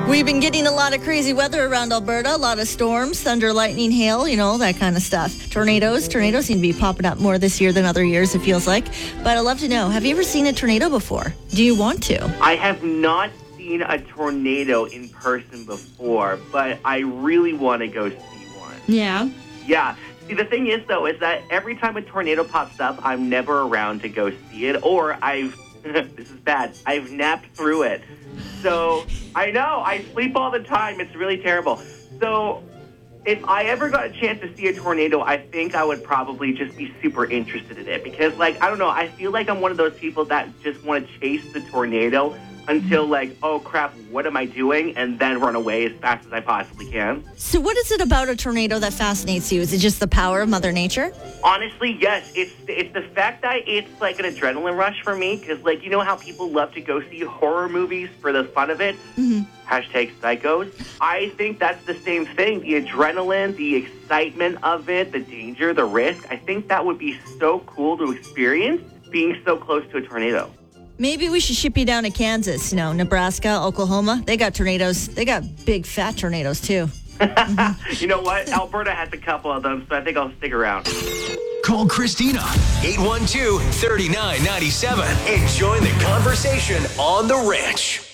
We've been getting a lot of crazy weather around Alberta, a lot of storms, thunder, lightning, hail, that kind of stuff. Tornadoes seem to be popping up more this year than other years, it feels like. But I'd love to know, have you ever seen a tornado before? Do you want to? I have not seen a tornado in person before, but I really want to go see one. Yeah. Yeah. See, the thing is, though, is that every time a tornado pops up, I'm never around to go see it, or this is bad, I've napped through it. So, I know, I sleep all the time. It's really terrible. So, if I ever got a chance to see a tornado, I think I would probably just be super interested in it. Because, I don't know, I feel like I'm one of those people that just want to chase the tornado until, oh, crap, what am I doing? And then run away as fast as I possibly can. So what is it about a tornado that fascinates you? Is it just the power of Mother Nature? Honestly, yes. It's the fact that it's like an adrenaline rush for me. Because, you know how people love to go see horror movies for the fun of it? Mm-hmm. #psychos. I think that's the same thing. The adrenaline, the excitement of it, the danger, the risk. I think that would be so cool to experience being so close to a tornado. Maybe we should ship you down to Kansas, Nebraska, Oklahoma. They got tornadoes. They got big, fat tornadoes, too. You know what? Alberta has a couple of them, so I think I'll stick around. Call Christina, 812-3997, and join the conversation on The Ranch.